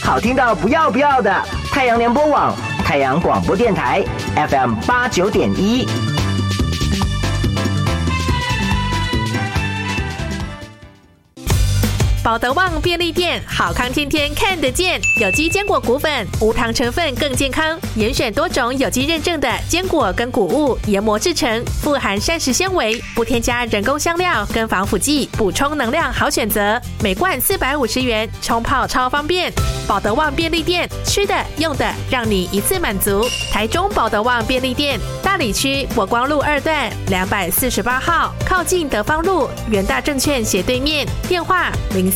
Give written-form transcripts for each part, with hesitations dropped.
好听到不要的。太阳联播网、太阳广播电台 FM 89.1。 保德旺便利店，好康天天看得见。有机坚果谷粉，无糖成分更健康，严选多种有机认证的坚果跟谷物研磨制成，富含膳食纤维，不添加人工香料跟防腐剂，补充能量好选择。每罐450元，冲泡超方便。保德旺便利店，吃的用的让你一次满足。台中保德旺便利店，大里区国光路2段248号，靠近德芳路元大证券斜对面。电话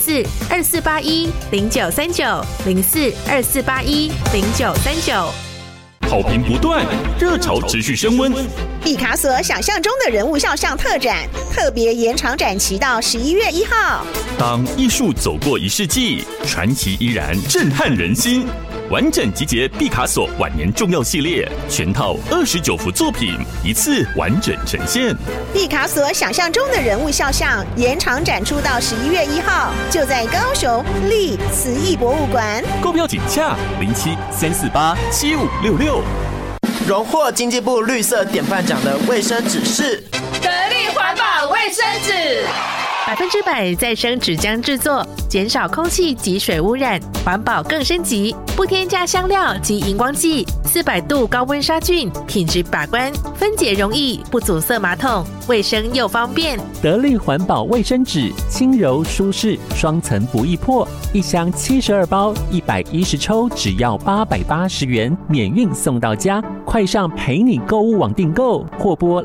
04-2481-0939 04-2481-0939。 好评不断，热潮持续升温。 毕卡索想象中的人物肖像特展，特别延长展期到11月1号。 当艺术走过1世纪，传奇依然震撼人心。完整集结毕卡索晚年重要系列，全套29幅作品，一次完整呈现。 毕卡索想象中的人物肖像延长展出到11月1号，就在高雄立慈艺博物馆。 购票请洽07-348-7566。 荣获经济部绿色典范奖的卫生纸是得力环保卫生纸 ，100%再生纸浆制作，减少空气及水污染，环保更升级，不添加香料及荧光剂，400度高温杀菌，品质把关，分解容易，不阻塞马桶，卫生又方便。 得力环保卫生纸，轻柔舒适，双层不易破，一箱72包，110抽，只要880元，免运送到家。快上陪你购物网订购，或拨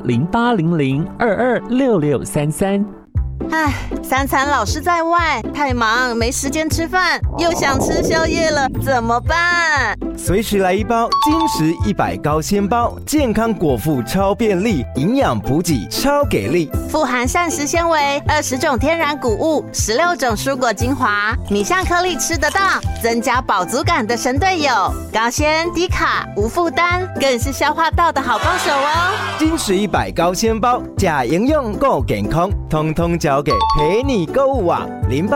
0800226633。 唉，3餐老是在外，太忙没时间吃饭，又想吃宵夜了，怎么办？ 随时来一包金石100高纤包，健康果腹超便利，营养补给超给力， 富含膳食纤维，20种天然谷物，16种蔬果精华，米香颗粒吃得到，增加饱足感的神队友，高纤低卡无负担，更是消化道的好帮手哦。 金石100高纤包，假营养够健康，通通交给陪你购物网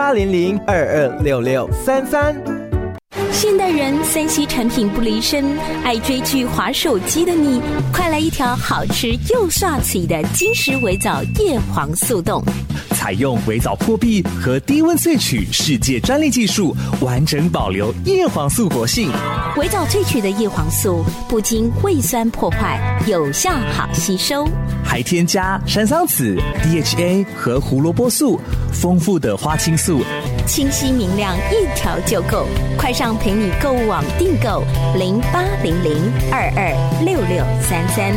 0800226633。 现代人3C 产品不离身，爱追剧滑手机的你，快来一条好吃又刷嘴的金石微藻叶黄素冻， 采用微藻破壁和低温萃取世界专利技术，完整保留叶黄素活性。 微藻萃取的叶黄素不经胃酸破坏，有效好吸收， 还添加山桑子、DHA 和胡萝卜素，丰富的花青素， 清晰明亮，一条就够。快上陪你购物网订购0800226633。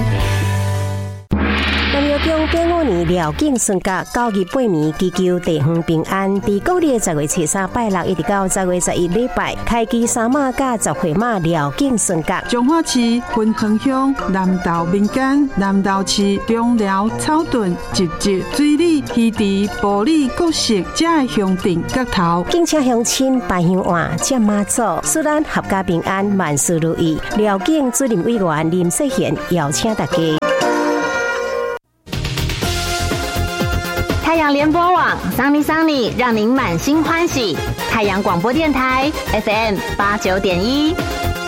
南药中第5年廖景升格9月8暝祈求地方平安。伫9月10月初3拜6一直到10月11礼拜，开机3马甲10岁马廖景升格。 彰化市分恒乡南投民间、南投市中寮草屯集集水里溪池埔里各式才会乡镇角头， 敬请乡亲拜香案接妈祖，祝咱合家平安，万事如意。廖景主任委员林世贤邀请大家。 太阳联播网桑尼让您满心欢喜。太阳广播电台 FM 89.1。